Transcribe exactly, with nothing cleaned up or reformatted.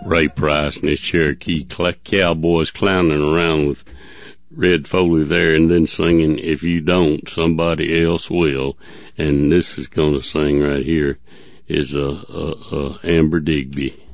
Ray Price and his Cherokee cl- Cowboys clowning around with Red Foley there and then singing, "If You Don't, Somebody Else Will." And this is going to sing right here is uh, uh, uh, Amber Digby.